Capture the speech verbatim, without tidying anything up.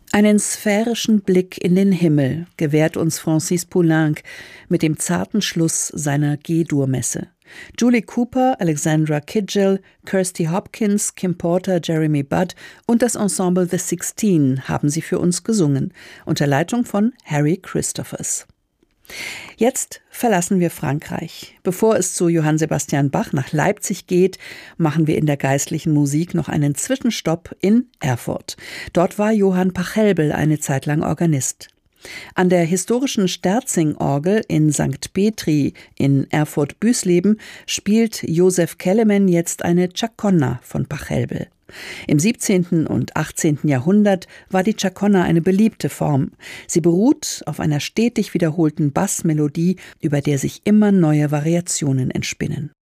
Einen sphärischen Blick in den Himmel gewährt uns Francis Poulenc mit dem zarten Schluss seiner G-Dur-Messe. Julie Cooper, Alexandra Kidgell, Kirsty Hopkins, Kim Porter, Jeremy Budd und das Ensemble The Sixteen haben sie für uns gesungen, unter Leitung von Harry Christophers. Jetzt verlassen wir Frankreich. Bevor es zu Johann Sebastian Bach nach Leipzig geht, machen wir in der geistlichen Musik noch einen Zwischenstopp in Erfurt. Dort war Johann Pachelbel eine Zeit lang Organist. An der historischen Sterzing-Orgel in Sankt Petri in Erfurt-Büsleben spielt Josef Kelemen jetzt eine Chaconne von Pachelbel. Im siebzehnten und achtzehnten Jahrhundert war die Chaconne eine beliebte Form. Sie beruht auf einer stetig wiederholten Bassmelodie, über der sich immer neue Variationen entspinnen.